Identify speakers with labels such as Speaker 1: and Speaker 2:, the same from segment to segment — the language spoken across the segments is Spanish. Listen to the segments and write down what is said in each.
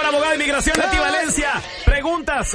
Speaker 1: la abogada de inmigración Leti Valencia. Preguntas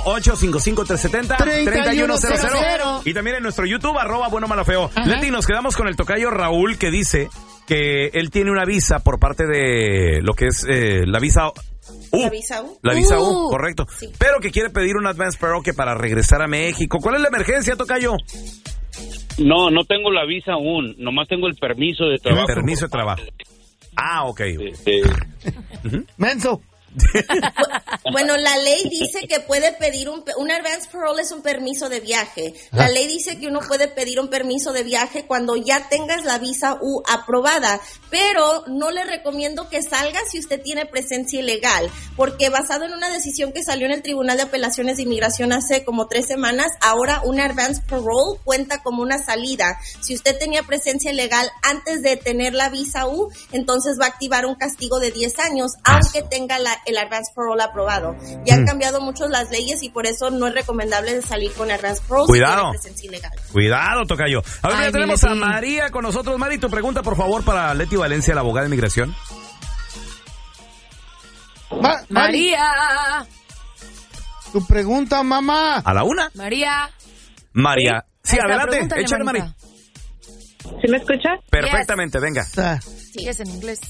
Speaker 1: 1-855-370-3100. Y también en nuestro YouTube, @buenomalafeo. Leti, nos quedamos con el tocayo Raúl, que dice que él tiene una visa por parte de lo que es la visa
Speaker 2: La visa U.
Speaker 1: La visa U, correcto.
Speaker 2: Sí.
Speaker 1: Pero que quiere pedir un advance parole que para regresar a México. ¿Cuál es la emergencia, tocayo?
Speaker 3: No tengo la visa aún, nomás tengo el permiso de trabajo.
Speaker 1: El permiso de trabajo. Ah, ok.
Speaker 4: Menso.
Speaker 2: Bueno, la ley dice que puede pedir un advance parole es un permiso de viaje. La ley dice que uno puede pedir un permiso de viaje cuando ya tengas la visa U aprobada, pero no le recomiendo que salga si usted tiene presencia ilegal, porque basado en una decisión que salió en el Tribunal de Apelaciones de Inmigración hace como 3 semanas, ahora un advance parole cuenta como una salida. Si usted tenía presencia ilegal antes de tener la visa U, entonces va a activar un castigo de 10 años, aunque tenga el advance parole aprobado. Ya han cambiado mucho las leyes y por eso no es recomendable salir con advance parole.
Speaker 1: Cuidado.
Speaker 2: Si tiene presencia ilegal.
Speaker 1: Cuidado, tocayo. A ver, ya tenemos a María con nosotros. Mari, tu pregunta, por favor, para Leti Valencia, la abogada de inmigración.
Speaker 5: María.
Speaker 4: Tu pregunta, mamá.
Speaker 1: ¿A la una?
Speaker 5: María.
Speaker 1: Sí,
Speaker 5: Ahí está,
Speaker 1: adelante. Échale, Mari.
Speaker 6: ¿Sí me escucha?
Speaker 1: Perfectamente, venga.
Speaker 5: Sí, es en inglés.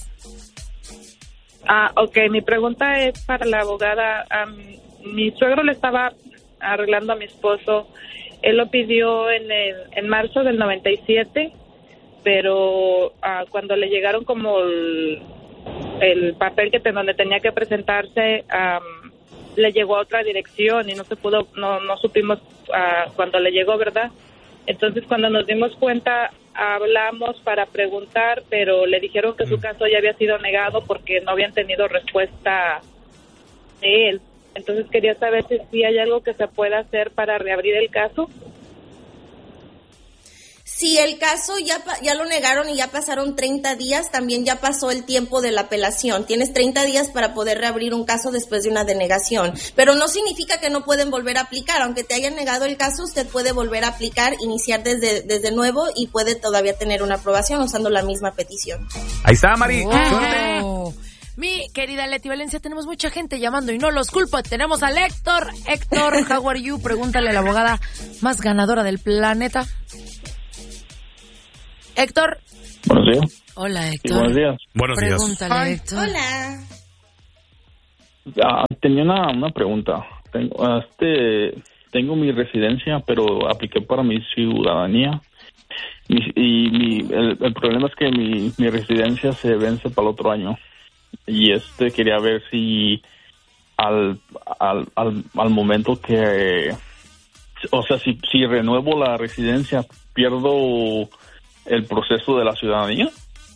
Speaker 6: Ok, mi pregunta es para la abogada. Mi suegro le estaba arreglando a mi esposo. Él lo pidió en marzo del 97, pero cuando le llegaron como el papel donde tenía que presentarse, le llegó a otra dirección y no supimos cuando le llegó, ¿verdad? Entonces, cuando nos dimos cuenta, hablamos para preguntar, pero le dijeron que su caso ya había sido negado porque no habían tenido respuesta de él. Entonces, quería saber si hay algo que se pueda hacer para reabrir el caso.
Speaker 2: Si el caso ya lo negaron y ya pasaron 30 días, también ya pasó el tiempo de la apelación. Tienes 30 días para poder reabrir un caso después de una denegación. Pero no significa que no pueden volver a aplicar. Aunque te hayan negado el caso, usted puede volver a aplicar, iniciar desde nuevo y puede todavía tener una aprobación usando la misma petición.
Speaker 1: Ahí está, Mari.
Speaker 5: Wow. Mi querida Leti Valencia, tenemos mucha gente llamando y no los culpo. Tenemos al Héctor. Héctor, how are you? Pregúntale a la abogada más ganadora del planeta. Héctor.
Speaker 7: Buenos días.
Speaker 5: Hola, Héctor.
Speaker 7: Sí, buenos días.
Speaker 1: Buenos días.
Speaker 5: Pregúntale, Héctor.
Speaker 2: Hola.
Speaker 7: Tenía una pregunta. Tengo mi residencia, pero apliqué para mi ciudadanía. El problema es que mi residencia se vence para el otro año. Y quería ver si al momento que... O sea, si renuevo la residencia, ¿pierdo el proceso de la ciudadanía?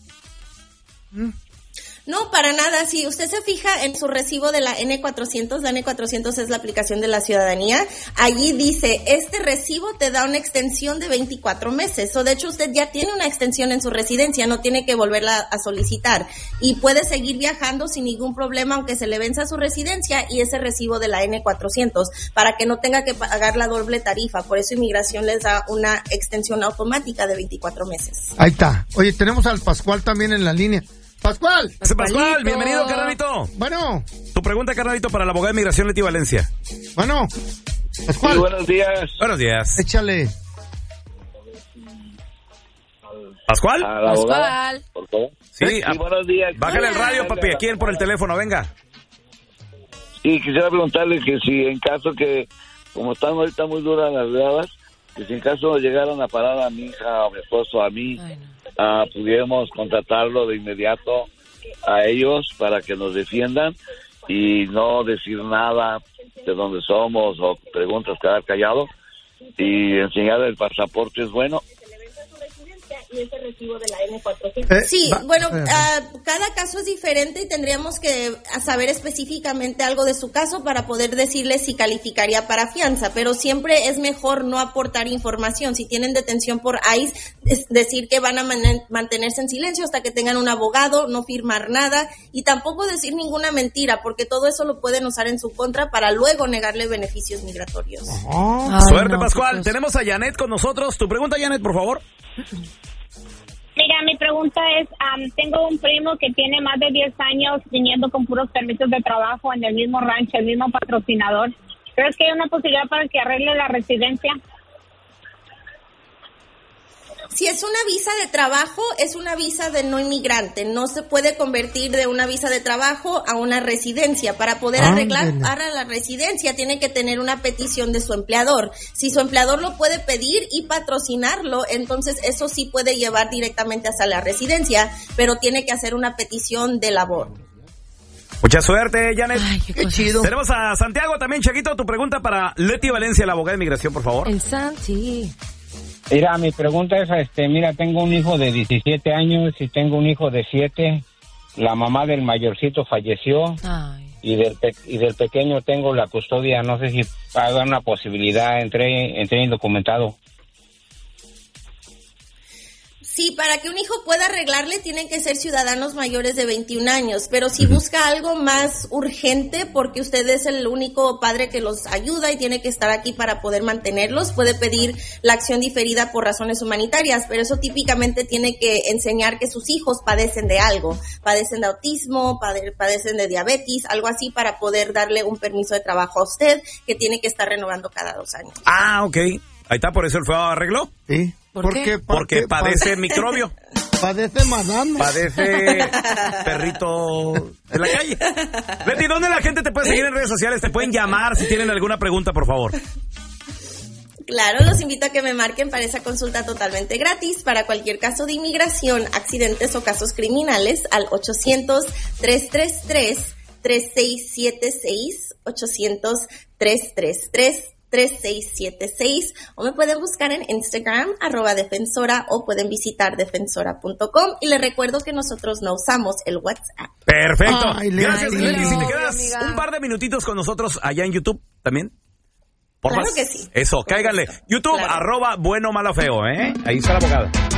Speaker 2: No, para nada. Si usted se fija en su recibo de la N400, la N400 es la aplicación de la ciudadanía, allí dice, este recibo te da una extensión de 24 meses. De hecho, usted ya tiene una extensión en su residencia, no tiene que volverla a solicitar. Y puede seguir viajando sin ningún problema, aunque se le venza su residencia y ese recibo de la N400, para que no tenga que pagar la doble tarifa. Por eso Inmigración les da una extensión automática de 24 meses.
Speaker 4: Ahí está. Oye, tenemos al Pascual también en la línea. ¡Pascual!
Speaker 1: Pascual, bienvenido, carnalito.
Speaker 4: Bueno.
Speaker 1: Tu pregunta, carnalito, para la abogada de inmigración Leti Valencia.
Speaker 4: Bueno. Pascual.
Speaker 3: Sí, buenos días.
Speaker 1: Buenos días.
Speaker 4: Échale.
Speaker 1: ¿Pascual?
Speaker 3: A la abogada,
Speaker 5: Pascual.
Speaker 3: por favor.
Speaker 1: Sí,
Speaker 3: Buenos días.
Speaker 1: Bájale el radio, papi, aquí por el teléfono, venga.
Speaker 3: Sí, quisiera preguntarle que si en caso que, como están ahorita muy duras las gradas, que si en caso llegaran a parar a mi hija, a mi esposo, a mí, pudiéramos contratarlo de inmediato a ellos para que nos defiendan y no decir nada de dónde somos o preguntas, quedar callado y enseñar el pasaporte es bueno.
Speaker 2: Y ese recibo de la N400. Sí, bueno, cada caso es diferente y tendríamos que saber específicamente algo de su caso para poder decirle si calificaría para fianza, pero siempre es mejor no aportar información. Si tienen detención por ICE, es decir que van a mantenerse en silencio hasta que tengan un abogado, no firmar nada y tampoco decir ninguna mentira, porque todo eso lo pueden usar en su contra para luego negarle beneficios migratorios.
Speaker 1: Suerte, Pascual. Tenemos a Janet con nosotros. Tu pregunta, Janet, por favor.
Speaker 8: Mira, mi pregunta es, tengo un primo que tiene más de 10 años viniendo con puros permisos de trabajo en el mismo rancho, el mismo patrocinador. ¿Crees que hay una posibilidad para que arregle la residencia?
Speaker 2: Si es una visa de trabajo, es una visa de no inmigrante. No se puede convertir de una visa de trabajo a una residencia. Para poder arreglar para la residencia, tiene que tener una petición de su empleador. Si su empleador lo puede pedir y patrocinarlo, entonces eso sí puede llevar directamente hasta la residencia, pero tiene que hacer una petición de labor.
Speaker 1: Mucha suerte, Janet.
Speaker 5: Ay, qué chido.
Speaker 1: Tenemos a Santiago también, Chaguito. Tu pregunta para Leti Valencia, la abogada de inmigración, por favor.
Speaker 5: El Santi.
Speaker 9: Mira, mi pregunta es, mira, tengo un hijo de 17 años y tengo un hijo de 7. La mamá del mayorcito falleció.
Speaker 5: Ay.
Speaker 9: Y del pequeño tengo la custodia. No sé si haga una posibilidad, entré indocumentado.
Speaker 2: Sí, para que un hijo pueda arreglarle tienen que ser ciudadanos mayores de 21 años, pero si busca algo más urgente porque usted es el único padre que los ayuda y tiene que estar aquí para poder mantenerlos, puede pedir la acción diferida por razones humanitarias, pero eso típicamente tiene que enseñar que sus hijos padecen de algo, padecen de autismo, padecen de diabetes, algo así para poder darle un permiso de trabajo a usted que tiene que estar renovando cada 2 años.
Speaker 1: Ah, ok. Ahí está, por eso el feo arregló.
Speaker 4: Sí.
Speaker 5: ¿Por qué?
Speaker 1: Porque padece microbio.
Speaker 4: Padece madame.
Speaker 1: Padece perrito en la calle. Leti, ¿dónde la gente te puede seguir en redes sociales? Te pueden llamar si tienen alguna pregunta, por favor.
Speaker 2: Claro, los invito a que me marquen para esa consulta totalmente gratis para cualquier caso de inmigración, accidentes o casos criminales al 800-333-3676, 800-333-3676, o me pueden buscar en Instagram @defensora o pueden visitar defensora.com y les recuerdo que nosotros no usamos el WhatsApp.
Speaker 1: Perfecto.
Speaker 4: Ay,
Speaker 1: Gracias,
Speaker 4: Leti.
Speaker 1: Leti. Si te
Speaker 5: Ay,
Speaker 1: quedas
Speaker 5: amiga.
Speaker 1: un par de minutitos con nosotros allá en YouTube también.
Speaker 2: Claro
Speaker 1: Porfas.
Speaker 2: que sí.
Speaker 1: Eso, cáiganle. YouTube,
Speaker 2: Claro.
Speaker 1: @bueno malo feo, Ahí está la abogada.